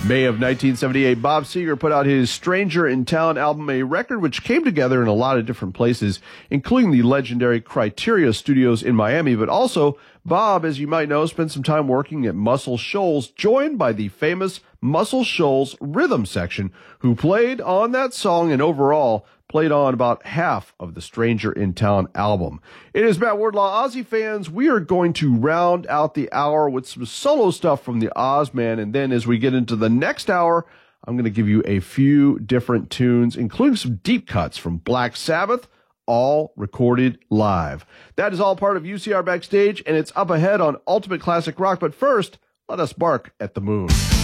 May of 1978, Bob Seger put out his Stranger in Town album, a record which came together in a lot of different places, including the legendary Criteria Studios in Miami, but also Bob, as you might know, spent some time working at Muscle Shoals, joined by the famous Muscle Shoals rhythm section, who played on that song and overall played on about half of the Stranger in Town album. It is Matt Wardlaw. Ozzy fans, we are going to round out the hour with some solo stuff from the Ozman, and then as we get into the next hour, I'm going to give you a few different tunes, including some deep cuts from Black Sabbath, all recorded live. That is all part of UCR Backstage, and it's up ahead on Ultimate Classic Rock. But first, let us bark at the moon.